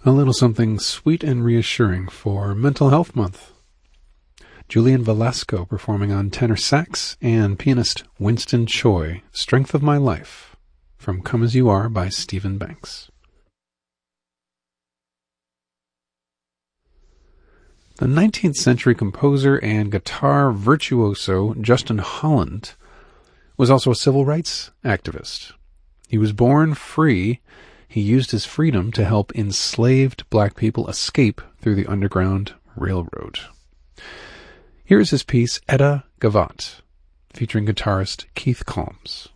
A little something sweet and reassuring for Mental Health Month. Julian Velasco performing on tenor sax and pianist Winston Choi, Strength of My Life, from Come As You Are by Stephen Banks. The 19th century composer and guitar virtuoso Justin Holland was also a civil rights activist. He was born free. He used his freedom to help enslaved black people escape through the Underground Railroad. Here is his piece, Etta Gavotte, featuring guitarist Keith Calms.